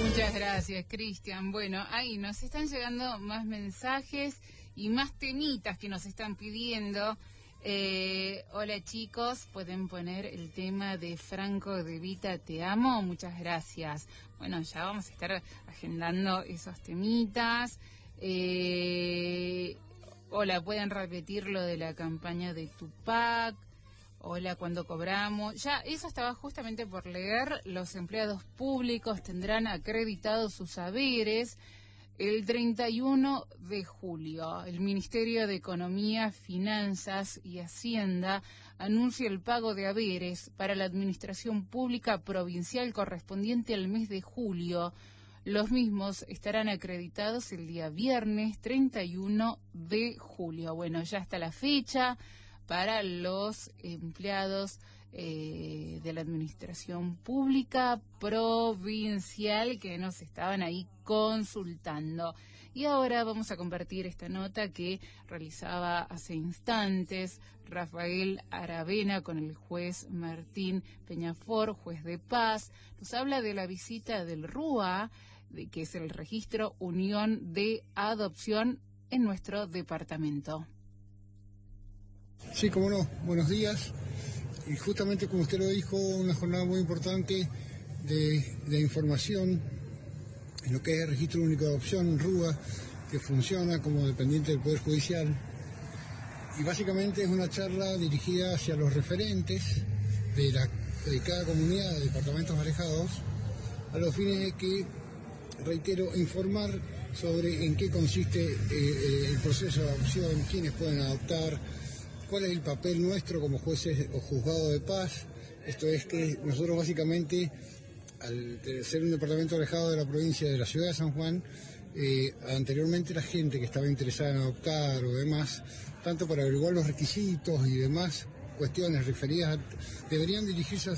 Muchas gracias, Cristian. Bueno, ahí nos están llegando más mensajes y más temitas que nos están pidiendo. Hola chicos, pueden poner el tema de Franco De Vita, Te Amo. Muchas gracias. Bueno, ya vamos a estar agendando esos temitas. Hola, pueden repetir lo de la campaña de Tupac. Hola, ¿cuándo cobramos? Ya, eso estaba justamente por leer. Los empleados públicos tendrán acreditados sus haberes el 31 de julio. El Ministerio de Economía, Finanzas y Hacienda anuncia el pago de haberes para la administración pública provincial correspondiente al mes de julio. Los mismos estarán acreditados el día viernes 31 de julio. Bueno, ya está la fecha para los empleados de la administración pública provincial que nos estaban ahí consultando. Y ahora vamos a compartir esta nota que realizaba hace instantes Rafael Aravena con el juez Martín Peñafort, juez de paz. Nos habla de la visita del RUA, que es el Registro Unión de Adopción en nuestro departamento. Sí, cómo no, buenos días. Y justamente como usted lo dijo, una jornada muy importante de información en lo que es el Registro Único de Adopción, RUA, que funciona como dependiente del Poder Judicial. Y básicamente es una charla dirigida hacia los referentes de cada comunidad de departamentos alejados, a los fines de que, reitero, informar sobre en qué consiste el proceso de adopción, quiénes pueden adoptar, cuál es el papel nuestro como jueces o juzgados de paz. Esto es que nosotros básicamente, al ser un departamento alejado de la provincia de la ciudad de San Juan, anteriormente la gente que estaba interesada en adoptar o demás, tanto para averiguar los requisitos y demás cuestiones referidas, debían dirigirse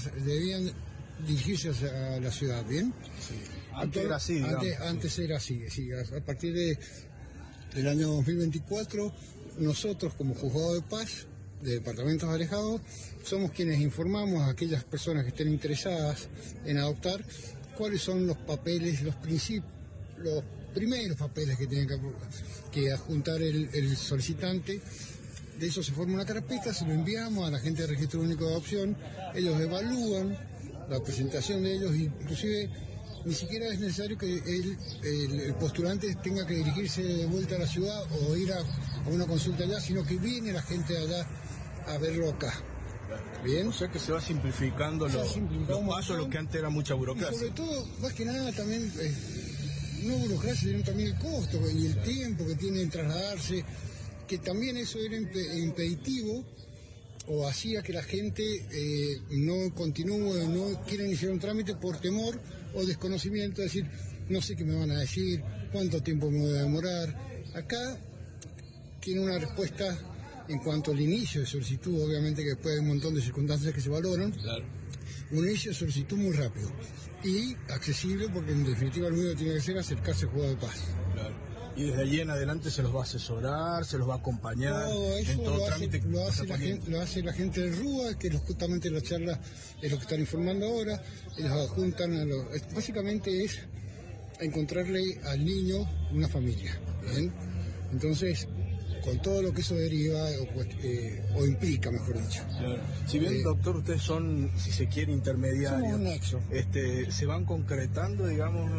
hacia la ciudad, ¿bien? Sí. Antes era así, antes era así, sí. A partir del año 2024, nosotros como juzgado de paz de departamentos alejados somos quienes informamos a aquellas personas que estén interesadas en adoptar cuáles son los papeles, los primeros papeles que tiene que adjuntar el solicitante. De eso se forma una carpeta, se lo enviamos a la gente del Registro Único de Adopción, ellos evalúan la presentación de ellos, inclusive ni siquiera es necesario que el postulante tenga que dirigirse de vuelta a la ciudad o ir a una consulta allá, sino que viene la gente de allá a verlo acá. ¿Bien? O sea que se va simplificando los pasos, lo que antes era mucha burocracia. Y sobre todo, más que nada, también, no burocracia, sino también el costo y el tiempo que tiene en trasladarse, que también eso era impeditivo o hacía que la gente no continúe, no quiera iniciar un trámite por temor o desconocimiento, es decir, no sé qué me van a decir, cuánto tiempo me voy a demorar. Acá tiene una respuesta en cuanto al inicio de solicitud, obviamente que después hay un montón de circunstancias que se valoran. Claro. Un inicio de solicitud muy rápido y accesible, porque en definitiva lo único que tiene que hacer es acercarse al juzgado de paz. Claro. Y desde allí en adelante se los va a asesorar, se los va a acompañar. Todo eso en todo lo trámite hace la gente del RUA, que justamente la charla es lo que están informando ahora. Ellos adjuntan básicamente es encontrarle al niño una familia, ¿bien? Entonces, con todo lo que eso deriva o implica, mejor dicho. Claro. Si bien, doctor, ustedes son, si se quiere, intermediarios. Somos un nexo. ¿Se van concretando, digamos?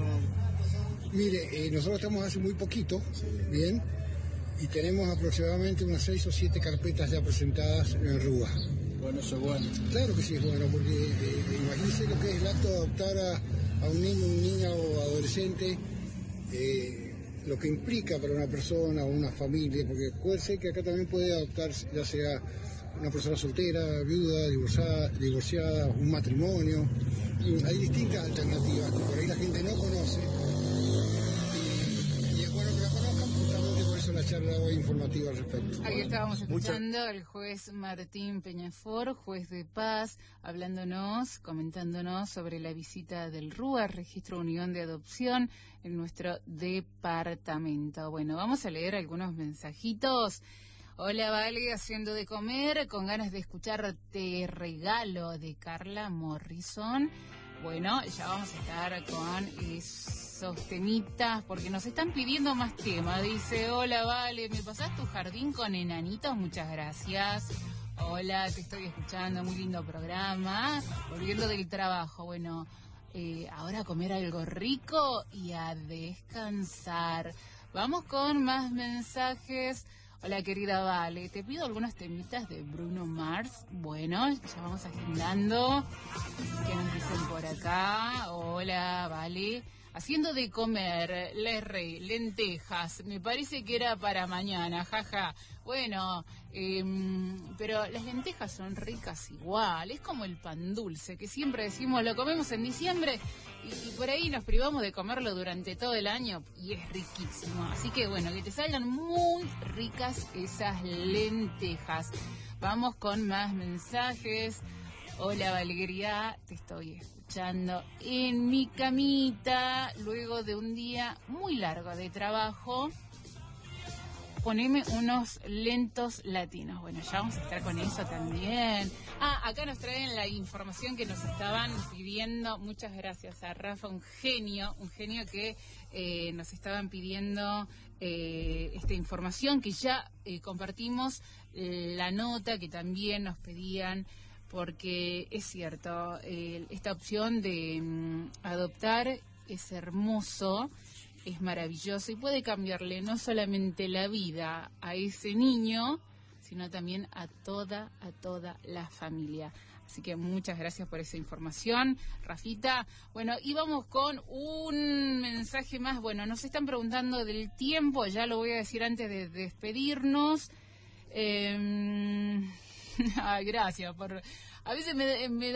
Mire, nosotros estamos hace muy poquito, sí, ¿bien? Y tenemos aproximadamente unas 6 o 7 carpetas ya presentadas en el RUA. Bueno, eso es bueno. Claro que sí es bueno, porque imagínense lo que es el acto de adoptar a un niño, una niña o adolescente, lo que implica para una persona o una familia, porque puede ser que acá también puede adoptar ya sea una persona soltera, viuda, divorciada, un matrimonio. Hay distintas alternativas que por ahí la gente no conoce. Y es bueno que la conozcan, justamente por eso la charla hoy informativa al respecto. Ahí estábamos escuchando al juez Martín Peñafort, juez de paz, comentándonos sobre la visita del RUA, Registro Unión de Adopción, en nuestro departamento. Bueno, vamos a leer algunos mensajitos. Hola, Vale, haciendo de comer, con ganas de escuchar Te Regalo de Carla Morrison. Bueno, ya vamos a estar con esos temitas, porque nos están pidiendo más temas. Dice, hola, Vale, ¿me pasás tu jardín con enanitos? Muchas gracias. Hola, te estoy escuchando, muy lindo programa. Volviendo del trabajo, bueno, ahora a comer algo rico y a descansar. Vamos con más mensajes. Hola, querida Vale, te pido algunos temitas de Bruno Mars. Bueno, ya vamos agendando. ¿Qué nos dicen por acá? Hola, Vale. Haciendo de comer, lentejas. Me parece que era para mañana, jaja. Bueno, pero las lentejas son ricas igual. Es como el pan dulce, que siempre decimos, lo comemos en diciembre y por ahí nos privamos de comerlo durante todo el año y es riquísimo. Así que bueno, que te salgan muy ricas esas lentejas. Vamos con más mensajes. Hola, Valeria, te estoy escuchando en mi camita luego de un día muy largo de trabajo. Poneme unos lentos latinos. Bueno, ya vamos a estar con eso también. Acá nos traen la información que nos estaban pidiendo. Muchas gracias a Rafa, un genio que nos estaban pidiendo esta información, que ya compartimos la nota que también nos pedían, porque es cierto, esta opción de adoptar es hermoso, es maravilloso y puede cambiarle no solamente la vida a ese niño, sino también a toda la familia. Así que muchas gracias por esa información, Rafita. Bueno, y vamos con un mensaje más. Bueno, nos están preguntando del tiempo, ya lo voy a decir antes de despedirnos. Gracias por... A veces me